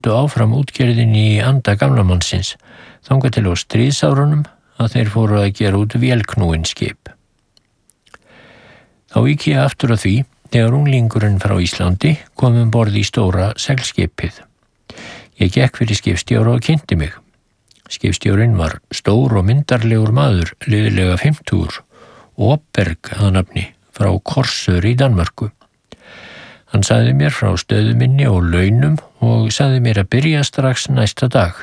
héldu áfram útgerðinni í anda gamlamannsins, þangað til á stríðsárunum að þeir fóru að gera út vélknúin skip. Þá vík ég aftur að því þegar unglingurinn frá Íslandi kom borð í stóra seglskipið. Ég gekk fyrir skipstjóra og kynnti mig. Skipstjórinn var stór og myndarlegur maður, liðlega 50, Åberg að nafni, frá Korsør í Danmörku. Hann sagði mér frá stöðu minni og launum og sagði mér að byrja strax næsta dag.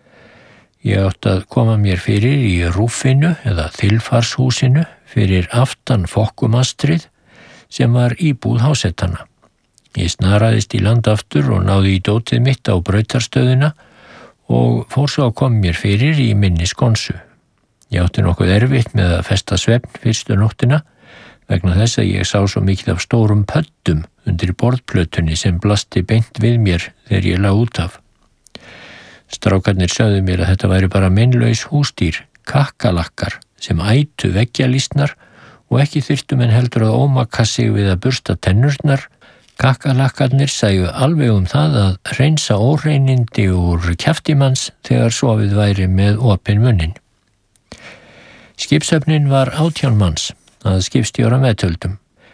Ég átti að koma mér fyrir í rúffinu eða þilfarshúsinu fyrir aftan fokkumastrið sem var íbúð hásetanna. Ég snaraðist í land aftur og náði í dótið mitt á brautarstöðina og fór svo að koma mér fyrir í minni skonsu. Ég átti nokkuð erfitt með að festa svefn fyrstu nóttina vegna þess að ég sá svo mikið af stórum pöddum undir borðplötunni sem blasti beint við mér þegar ég lá út af. Strákarnir sögðu mér að þetta væri bara meinlaus húsdýr, kakkalakkar, sem ætu veggjalýsnar og ekki þyrftu menn heldur að ómaka sig við að bursta tennurnar. Kakkalakkarnir sæju alveg það að hreinsa óhreinindi úr kjaftimanns þegar sofið væri með opinn munnin. Skipshöfnin var 18 manns, að skipstjóra meðtöldum.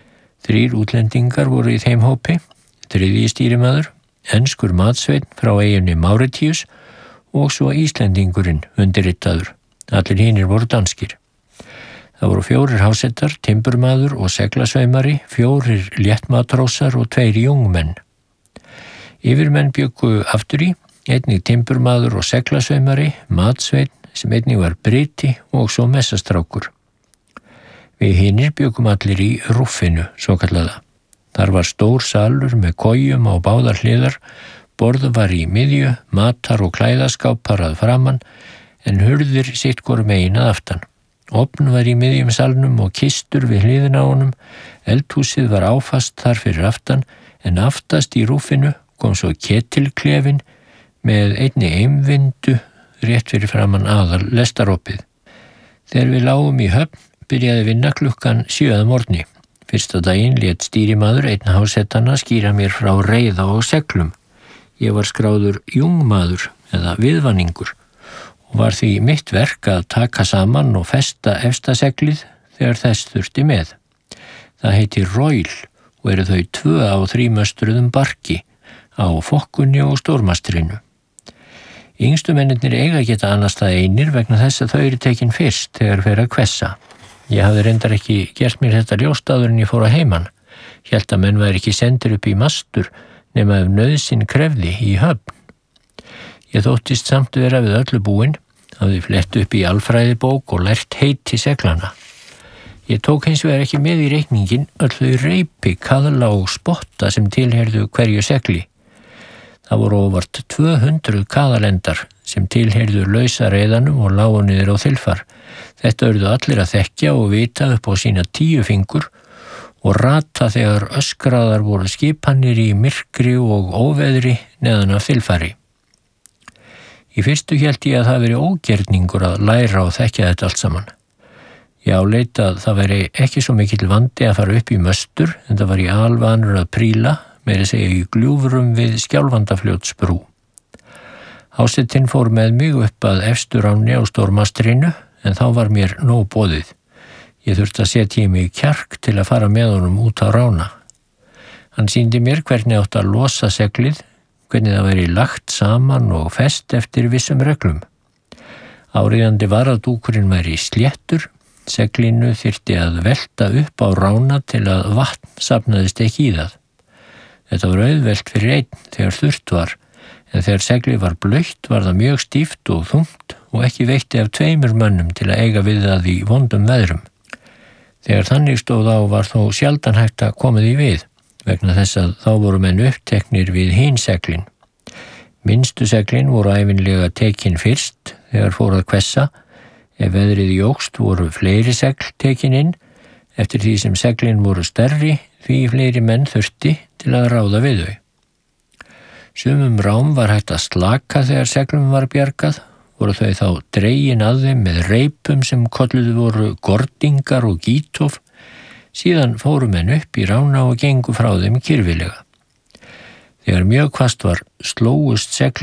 3 útlendingar voru í þeim hópi, 3. stýrimaður, enskur matsveinn frá eyjunni Mauritius og svo Íslendingurinn undirritaður. Allir hinir voru danskir. Það voru 4 hásettar, timburmaður og seglasveimari, 4 léttmatrósar og 2 jungmenn. Yfirmenn bjuggu aftur í, einnig timburmaður og seglasveimari, matsveinn sem einnig var briti og svo messastrákur. Við hinir bjuggum allir í rúffinu, svo kallaða. Þar var stór salur með kojum á báðar hliðar, borð var í miðju, matar og klæðaskápar að framan, en hurðir sitt hvoru megin að aftan. Opn var í miðjum salnum og kistur við hliðina á honum, eldhúsið var áfast þar fyrir aftan, en aftast í rúffinu kom svo ketilklefin með einni einvindu rétt fyrir framan aðal lestaropið. Þegar við lágum í höfn byrjaði vinna klukkan 7 að morgni. Fyrsta daginn lét stýrimaður einn hásetanna skýra mér frá reiða og seglum. Ég var skráður jungmaður eða viðvanningur og var því mitt verk að taka saman og festa efsta seglið þegar þess þurfti með. Það heitir royl og eru þau 2 á 3 möstruðum barki á fokkunni og stórmastrinu. Yngstu mennirnir eiga geta annars það einir vegna þess að þau eru tekin fyrst þegar fer að hvessa. Ég hafði reyndar ekki gert mér þetta ljóst áður en ég fór að heiman. Hélt að menn væri ekki sendir upp í mastur nema ef nauðsyn krefði í höfn. Ég þóttist samt vera við öllu búin, hafði flett upp í alfræðibók og lært heiti seglana. Ég tók hins vegar ekki með í reikningin öll þau reipi, kaðla og spotta sem tilheyrðu hverju segli. Það voru óvart 200 kaðalendar sem tilheyrðu lausa reiðanum og lágu niður á þilfar. Þetta urðu allir að þekkja og vita upp á sína 10 fingur og rata þegar öskraðar voru skipanir í myrkri og óveðri neðan af þilfari. Í fyrstu hélt ég að það veri ógerningur að læra og þekkja þetta allt saman. Ég áleit að það veri ekki svo mikill vandi að fara upp í möstur en það var ég alvanur að príla, meira segja í gljúfurum við Skjálfandafljótsbrú. Hásetinn fór með mig upp að efstu ránni á stórmastrinu en þá var mér nóg boðið. Ég þurfti að setja mig í kjark til að fara með honum út á rána. Hann sýndi mér hvernig átt að losa seglið, hvernig það væri lagt saman og fest eftir vissum reglum. Áríðandi var að dúkurinn væri sléttur, seglinu þyrfti að velta upp á rána til að vatn safnaðist ekki í það. Þetta var auðvelt fyrir einn þegar þurrt var, en þegar seglið var blautt var það mjög stíft og þungt og ekki veitti af 2 mönnum til að eiga við það í vondum veðrum. Þegar þannig stóð á var þó sjaldan hægt að koma því við, vegna þess að þá voru menn uppteknir við hin seglin. Minnstu seglin voru ævinlega tekin fyrst þegar fór að hvessa. Ef veðrið jókst voru fleiri segl tekin inn, eftir því sem seglin voru stærri því fleiri menn þurfti til að ráða við þau. Sumum rám var hægt að slaka þegar seglum var bjargað, voru þau þá dregin að þeim með reipum sem kolluðu voru gordingar og gítof, síðan fóru menn upp í rána og gengu frá þeim kyrfilega. Þegar mjög hvasst var slóust segl